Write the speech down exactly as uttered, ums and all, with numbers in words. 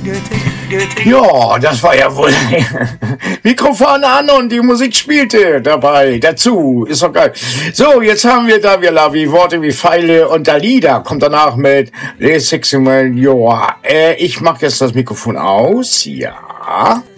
Ja, das war ja wohl Mikrofon an und die Musik spielte dabei dazu. Ist doch geil. So, jetzt haben wir da wir wie Worte wie Pfeile und Dalida kommt danach mit Les Sexual Joa. Äh, ich mache jetzt das Mikrofon aus. Ja.